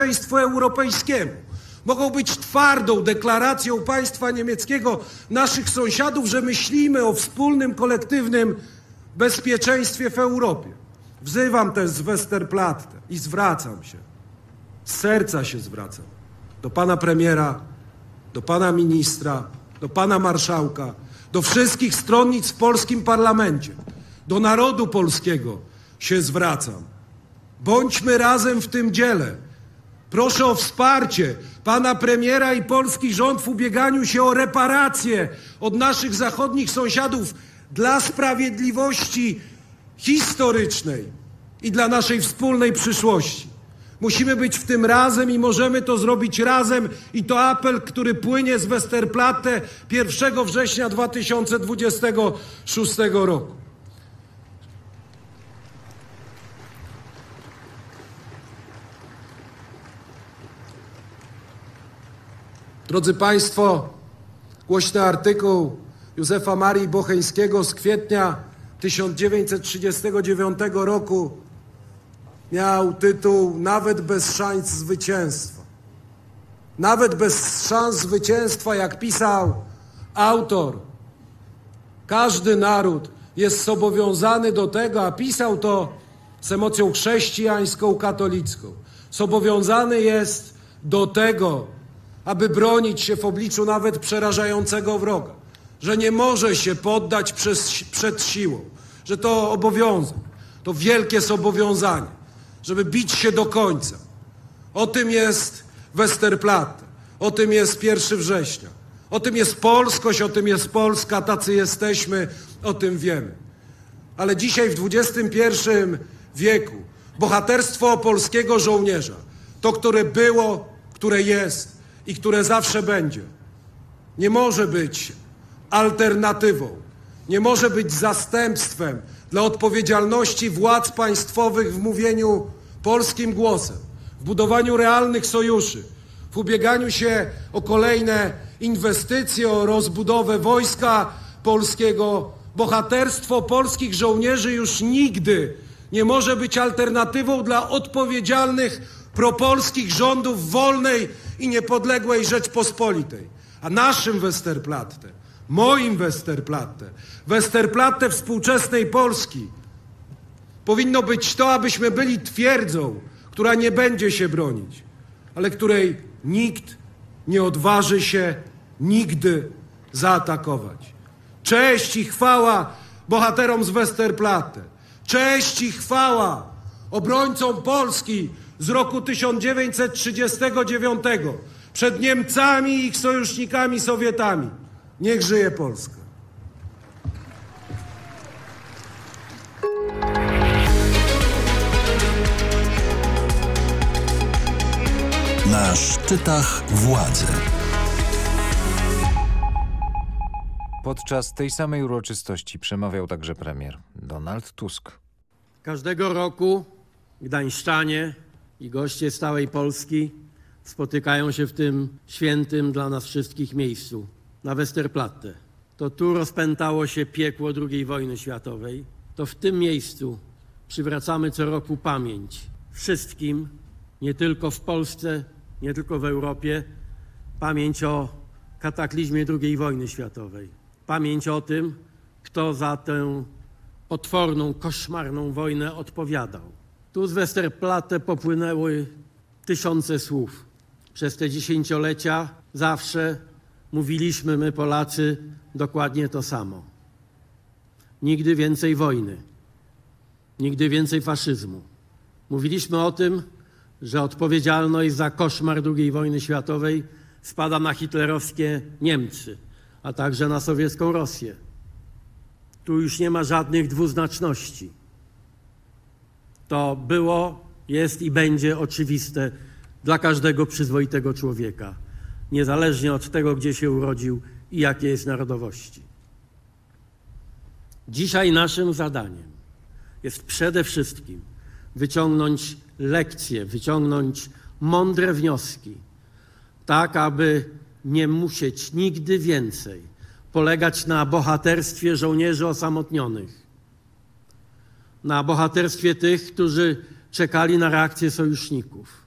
państwu europejskiemu. Mogą być twardą deklaracją państwa niemieckiego, naszych sąsiadów, że myślimy o wspólnym, kolektywnym bezpieczeństwie w Europie. Wzywam też z Westerplatte i zwracam się, z serca się zwracam do pana premiera, do pana ministra, do pana marszałka, do wszystkich stronnic w polskim parlamencie, do narodu polskiego się zwracam. Bądźmy razem w tym dziele. Proszę o wsparcie pana premiera i polski rząd w ubieganiu się o reparacje od naszych zachodnich sąsiadów dla sprawiedliwości historycznej i dla naszej wspólnej przyszłości. Musimy być w tym razem i możemy to zrobić razem i to apel, który płynie z Westerplatte 1 września 2026 roku. Drodzy Państwo, głośny artykuł Józefa Marii Bocheńskiego z kwietnia 1939 roku miał tytuł „Nawet bez szans zwycięstwa”. Nawet bez szans zwycięstwa, jak pisał autor, każdy naród jest zobowiązany do tego, a pisał to z emocją chrześcijańską, katolicką. Zobowiązany jest do tego, aby bronić się w obliczu nawet przerażającego wroga, że nie może się poddać przed siłą, że to obowiązek, to wielkie zobowiązanie, żeby bić się do końca. O tym jest Westerplatte, o tym jest 1 września, o tym jest polskość, o tym jest Polska, tacy jesteśmy, o tym wiemy. Ale dzisiaj w XXI wieku bohaterstwo polskiego żołnierza, to, które było, które jest i które zawsze będzie, nie może być alternatywą, nie może być zastępstwem dla odpowiedzialności władz państwowych w mówieniu polskim głosem, w budowaniu realnych sojuszy, w ubieganiu się o kolejne inwestycje, o rozbudowę wojska polskiego. Bohaterstwo polskich żołnierzy już nigdy nie może być alternatywą dla odpowiedzialnych propolskich rządów wolnej i niepodległej Rzeczpospolitej. A naszym Westerplatte, moim Westerplatte, Westerplatte współczesnej Polski powinno być to, abyśmy byli twierdzą, która nie będzie się bronić, ale której nikt nie odważy się nigdy zaatakować. Cześć i chwała bohaterom z Westerplatte. Cześć i chwała obrońcom Polski z roku 1939 przed Niemcami i ich sojusznikami Sowietami. Niech żyje Polska. Na szczytach władzy. Podczas tej samej uroczystości przemawiał także premier Donald Tusk. Każdego roku gdańszczanie i goście z całej Polski spotykają się w tym świętym dla nas wszystkich miejscu, na Westerplatte. To tu rozpętało się piekło II wojny światowej. To w tym miejscu przywracamy co roku pamięć wszystkim, nie tylko w Polsce, nie tylko w Europie, pamięć o kataklizmie II wojny światowej. Pamięć o tym, kto za tę potworną, koszmarną wojnę odpowiadał. Tu z Westerplatte popłynęły tysiące słów. Przez te dziesięciolecia zawsze mówiliśmy my, Polacy, dokładnie to samo. Nigdy więcej wojny. Nigdy więcej faszyzmu. Mówiliśmy o tym, że odpowiedzialność za koszmar II wojny światowej spada na hitlerowskie Niemcy, a także na sowiecką Rosję. Tu już nie ma żadnych dwuznaczności. To było, jest i będzie oczywiste dla każdego przyzwoitego człowieka, niezależnie od tego, gdzie się urodził i jakiej jest narodowości. Dzisiaj naszym zadaniem jest przede wszystkim wyciągnąć lekcje, wyciągnąć mądre wnioski, tak aby nie musieć nigdy więcej polegać na bohaterstwie żołnierzy osamotnionych, na bohaterstwie tych, którzy czekali na reakcję sojuszników,